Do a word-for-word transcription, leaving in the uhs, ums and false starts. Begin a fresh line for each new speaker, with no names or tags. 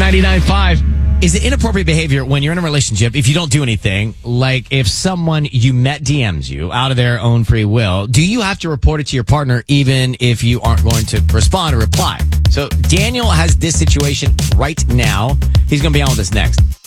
ninety-nine point five.
Is it inappropriate behavior when you're in a relationship if you don't do anything? Like if someone you met D Ms you out of their own free will, do you have to report it to your partner even if you aren't going to respond or reply? So Daniel has this situation right now. He's going to be on with us next.